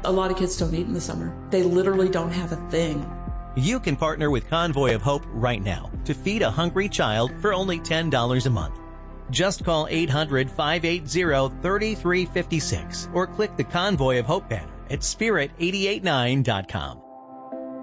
A lot of kids don't eat in the summer. They literally don't have a thing. You can partner with Convoy of Hope right now to feed a hungry child for only $10 a month. Just call 800-580-3356 or click the Convoy of Hope banner at spirit889.com.